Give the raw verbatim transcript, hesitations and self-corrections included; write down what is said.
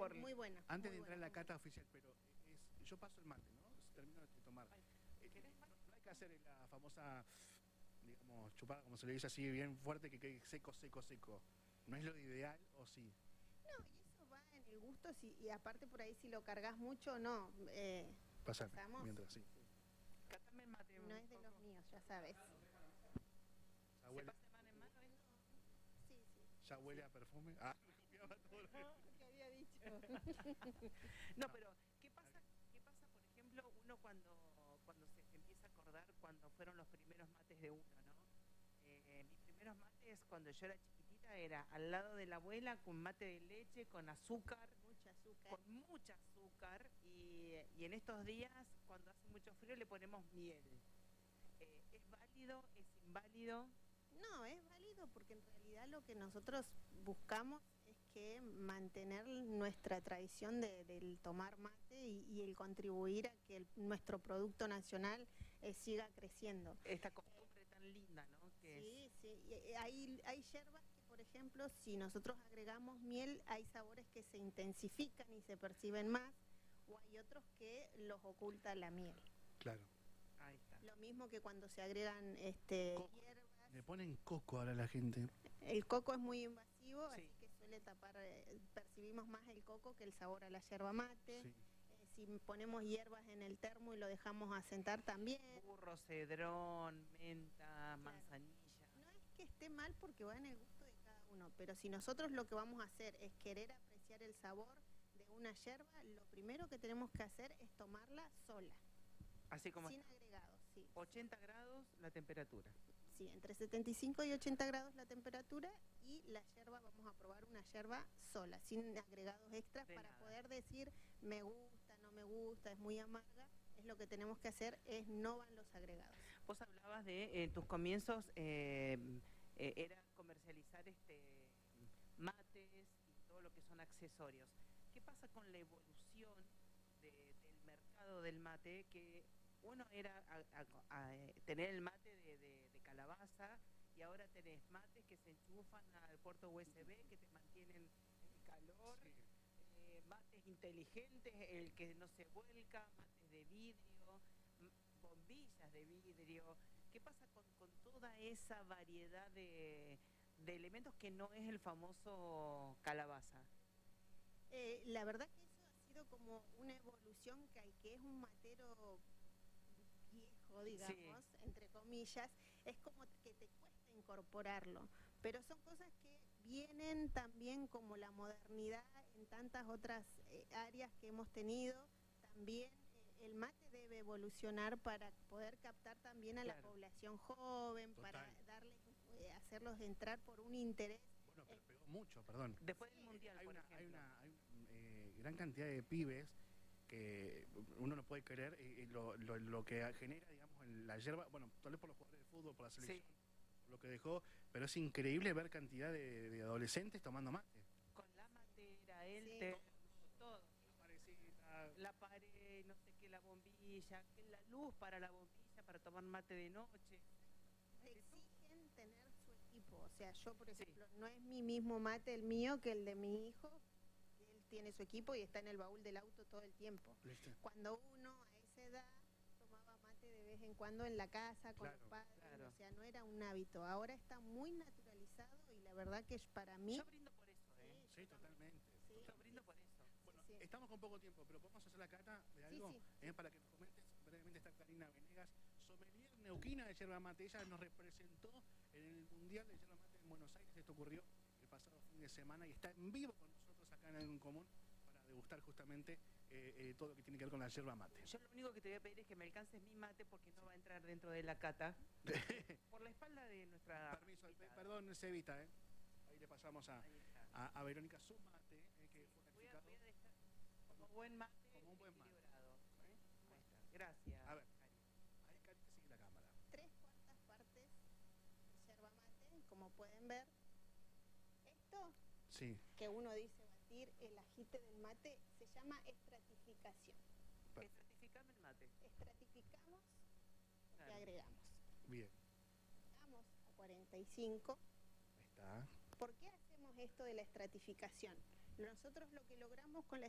por... Muy bueno. Antes muy de entrar bueno, en la cata oficial, pero es, yo paso el mate, ¿no? Termino de tomar. Eh, no, no hay que hacer la famosa, digamos, chupada, como se le dice así, bien fuerte, que quede seco, seco, seco. ¿No es lo ideal o sí? No, y eso va en el gusto, si, y aparte por ahí si lo cargas mucho, no. Eh, Pasame, pasamos. mientras, sí. Cátame el mate. No es de los míos, ya sabes. Ya ¿Se huele, pasa de mano en mano esto? Sí, sí. ya huele a perfume. Ah, me copiaba todo lo que... ¿Qué había dicho? No, pero ¿qué pasa, qué pasa, por ejemplo, uno cuando, cuando se, se empieza a acordar cuando fueron los primeros mates de uno, ¿no? Eh, mis primeros mates cuando yo era chiquitita era al lado de la abuela con mate de leche, con azúcar, Mucho azúcar. con mucha azúcar y, y en estos días cuando hace mucho frío le ponemos miel. Eh, ¿Es válido? ¿Es inválido? No, es válido porque en realidad lo que nosotros buscamos es que mantener nuestra tradición de, del tomar mate y, y el contribuir a que el, nuestro producto nacional eh, siga creciendo. Esta costumbre tan linda, ¿no? Que Sí, es... sí, y, eh, hay, hay yerbas que, por ejemplo, si nosotros agregamos miel, hay sabores que se intensifican y se perciben más, o hay otros que los oculta la miel. Claro. Ahí está. Lo mismo que cuando se agregan este, Coco. hierbas. Le ponen coco ahora a la gente. El coco es muy invasivo, Sí. así que suele tapar, eh, percibimos más el coco que el sabor a la yerba mate. Sí. Eh, si ponemos hierbas en el termo y lo dejamos asentar también. Burro, cedrón, menta, manzanilla. No es que esté mal porque va en el gusto de cada uno, pero si nosotros lo que vamos a hacer es querer apreciar el sabor de una yerba, lo primero que tenemos que hacer es tomarla sola, Así como sin está. agregados, sí. ochenta grados la temperatura. Sí, entre setenta y cinco y ochenta grados la temperatura y la yerba, vamos a probar una yerba sola, sin agregados extras De para nada. poder decir me gusta, no me gusta, es muy amarga. Es lo que tenemos que hacer, es no van los agregados. Vos hablabas de, en tus comienzos, eh, eh, era comercializar este mates y todo lo que son accesorios. ¿Qué pasa con la evolución de, del mercado del mate? Que uno era a, a, a, a tener el mate de, de, de calabaza y ahora tenés mates que se enchufan al puerto U S B, que te mantienen el calor. Sí. Eh, mates inteligentes, el que no se vuelca, mates de vidrio, bombillas de vidrio. ¿Qué pasa con, con toda esa variedad de, de elementos que no es el famoso calabaza? Eh, la verdad que eso ha sido como una evolución que hay, que es un matero viejo, digamos, sí. entre comillas, es como que te cuesta incorporarlo, pero son cosas que vienen también como la modernidad en tantas otras eh, áreas que hemos tenido. También eh, el mate debe evolucionar para poder captar también a claro. la población joven, Total. para darles, eh, hacerlos entrar por un interés. Bueno, pero pegó mucho, perdón. Después del mundial, hay por una, ejemplo. hay una, hay una eh, gran cantidad de pibes que uno no puede creer eh, lo, lo, lo que genera, digamos, la yerba, bueno, tal vez por los jugadores de fútbol, por la selección, sí. por lo que dejó, pero es increíble ver cantidad de, de adolescentes tomando mate. Con la matera, el sí. té, todo. La parecita. La pared, no sé qué, la bombilla, la luz para la bombilla, para tomar mate de noche. Exigen tener su equipo, o sea, yo por ejemplo, sí. no es mi mismo mate el mío que el de mi hijo, él tiene su equipo y está en el baúl del auto todo el tiempo. ¿Listo? Cuando uno a esa edad tomaba mate de vez en cuando en la casa con claro, los padres, claro. o sea, no era un hábito, ahora está muy naturalizado y la verdad que es para mí... Yo brindo por eso, ¿eh? Sí, sí totalmente. Sí, yo brindo por eso. Bueno, sí, sí. estamos con poco tiempo, pero podemos hacer la cata de algo sí, sí. Eh, para que nos comentes. Brevemente está Karina Venegas, sommelier neuquina de yerba mate. Ella nos representó en el Mundial de Yerba Mate en Buenos Aires. Esto ocurrió el pasado fin de semana y está en vivo con nosotros acá en Algo en Común para degustar justamente eh, eh, todo lo que tiene que ver con la yerba mate. Yo lo único que te voy a pedir es que me alcances mi mate porque no sí. va a entrar dentro de la cata. Por la espalda de nuestra... Permiso, invitada. Perdón, Cevita, ¿eh? Ahí le pasamos a, a, a Verónica su mate, eh, que fue calificado. Voy a, voy a dejar como buen mate, como un buen mate. ¿eh? Gracias. A ver, ahí Cari sigue la cámara. Tres cuartas partes de yerba mate, como pueden ver. Esto, sí. que uno dice batir el ajite del mate, se llama estratificación. Estratificame el mate. Estratificamos claro. y agregamos. Bien. Vamos a cuarenta y cinco. Ahí está. ¿Por qué hacemos esto de la estratificación? Nosotros lo que logramos con la